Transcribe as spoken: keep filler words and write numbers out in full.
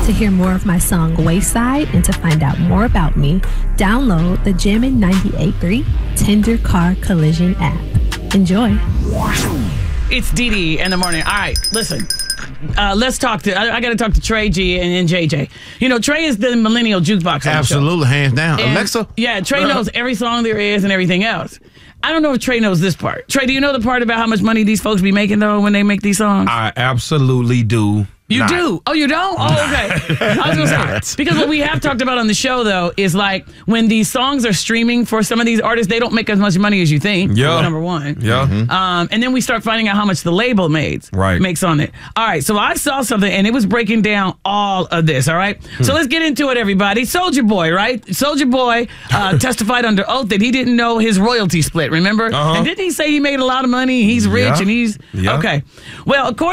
To hear more of my song Wayside and to find out more about me, download the Jammin' ninety-eight point three Tender Car Collision app. Enjoy. It's Dee Dee in the morning. All right, listen. Uh, let's talk to, I, I got to talk to Trey G and, and J J. You know, Trey is the millennial jukebox. Absolutely, hands down. And, Alexa? Yeah, Trey knows every song there is and everything else. I don't know if Trey knows this part. Trey, do you know the part about how much money these folks be making, though, when they make these songs? I absolutely do. You not. do? Oh, you don't? Oh, okay. I was gonna say, because what we have talked about on the show, though, is like when these songs are streaming for some of these artists, they don't make as much money as you think. Yeah. Number one. Yeah. Mm-hmm. Um, and then we start finding out how much the label made, right. makes on it. All right, so I saw something, and it was breaking down all of this, all right? Hmm. So let's get into it, everybody. Soulja Boy, right? Soulja Boy uh, testified under oath that he didn't know his royalty split, remember? Uh-huh. And didn't he say he made a lot of money, he's rich, yeah. and he's... Yeah. Okay. Well, according